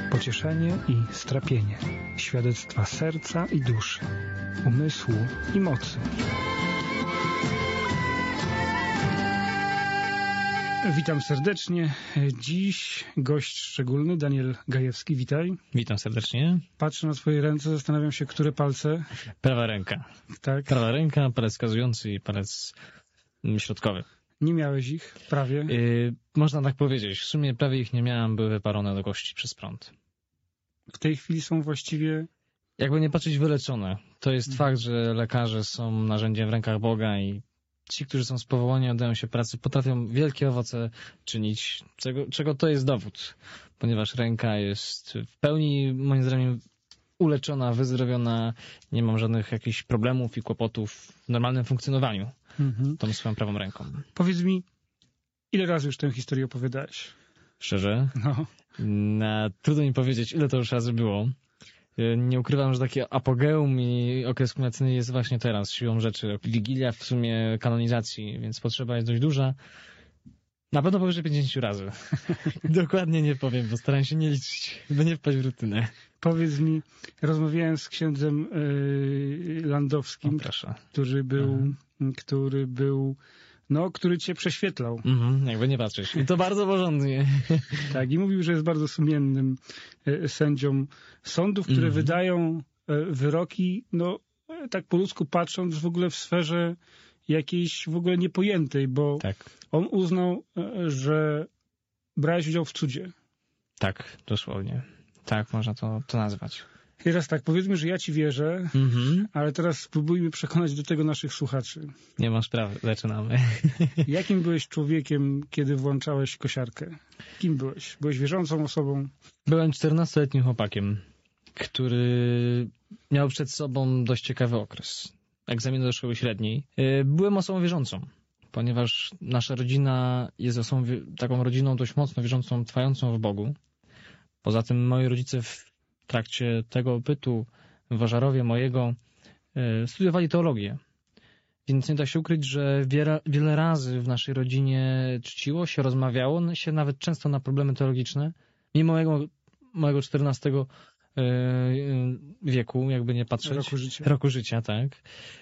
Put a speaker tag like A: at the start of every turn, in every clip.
A: Pocieszenie i strapienie, świadectwa serca i duszy, umysłu i mocy. Witam serdecznie. Dziś gość szczególny, Daniel Gajewski. Witaj.
B: Witam serdecznie.
A: Patrzę na swoje ręce, zastanawiam się, które palce.
B: Prawa ręka.
A: Tak.
B: Prawa ręka, palec wskazujący i palec środkowy.
A: Nie miałeś ich prawie?
B: Można tak powiedzieć. W sumie prawie ich nie miałem, były wyparone do kości przez prąd.
A: W tej chwili są właściwie...
B: Jakby nie patrzeć, wyleczone. To jest fakt, że lekarze są narzędziem w rękach Boga i ci, którzy są z powołania, oddają się pracy, potrafią wielkie owoce czynić, czego to jest dowód. Ponieważ ręka jest w pełni, moim zdaniem, uleczona, wyzdrowiona, nie mam żadnych jakichś problemów i kłopotów w normalnym funkcjonowaniu tą swoją prawą ręką.
A: Powiedz mi, ile razy już tę historię opowiadałeś?
B: Szczerze?
A: No.
B: Trudno mi powiedzieć, ile to już razy było. Nie ukrywam, że takie apogeum i okres kulminacyjny jest właśnie teraz, siłą rzeczy. Wigilia w sumie kanonizacji, więc potrzeba jest dość duża. Na pewno powyżej 50 razy. Dokładnie nie powiem, bo staram się nie liczyć, by nie wpaść w rutynę.
A: Powiedz mi, rozmawiałem z księdzem Landowskim, który cię prześwietlał.
B: Jakby nie patrzeć. I to bardzo porządnie.
A: Tak, i mówił, że jest bardzo sumiennym sędzią sądów, które wydają wyroki, no tak po ludzku patrząc, w ogóle w sferze jakiejś w ogóle niepojętej, bo
B: tak.
A: On uznał, że brałeś udział w cudzie.
B: Tak, dosłownie. Tak można to nazwać.
A: I teraz tak, powiedzmy, że ja ci wierzę, ale teraz spróbujmy przekonać do tego naszych słuchaczy.
B: Nie ma sprawy, zaczynamy.
A: Jakim byłeś człowiekiem, kiedy włączałeś kosiarkę? Kim byłeś? Byłeś wierzącą osobą?
B: Byłem 14-letnim chłopakiem, który miał przed sobą dość ciekawy okres. Egzamin do szkoły średniej. Byłem osobą wierzącą, ponieważ nasza rodzina jest taką rodziną dość mocno wierzącą, trwającą w Bogu. Poza tym moi rodzice w trakcie tego bytu w Ważarowie mojego studiowali teologię. Więc nie da się ukryć, że wiele razy w naszej rodzinie czciło się, rozmawiało się nawet często na problemy teologiczne. Mimo mojego 14 wieku, jakby nie patrzeć. Roku życia, tak.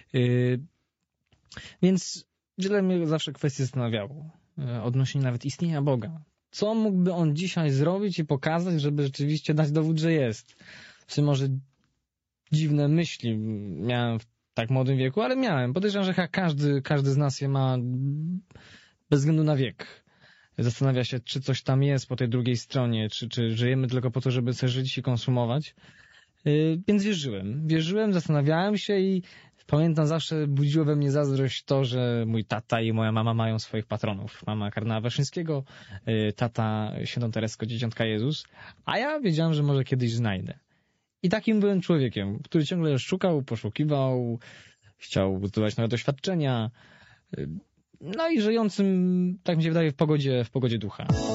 B: Więc wiele mnie zawsze kwestii zastanawiało odnośnie nawet istnienia Boga. Co mógłby on dzisiaj zrobić i pokazać, żeby rzeczywiście dać dowód, że jest? Czy może dziwne myśli miałem w tak młodym wieku, ale miałem. Podejrzewam, że każdy z nas je ma bez względu na wiek. Zastanawia się, czy coś tam jest po tej drugiej stronie, czy żyjemy tylko po to, żeby sobie żyć i konsumować. Więc wierzyłem, zastanawiałem się i pamiętam, zawsze budziło we mnie zazdrość to, że mój tata i moja mama mają swoich patronów. Mama kardynała Wyszyńskiego, tata świętą Tereskę, dzieciątka Jezus, a ja wiedziałem, że może kiedyś znajdę. I takim byłem człowiekiem, który ciągle szukał, poszukiwał, chciał zdobywać nowe doświadczenia, no i żyjącym, tak mi się wydaje, w pogodzie ducha.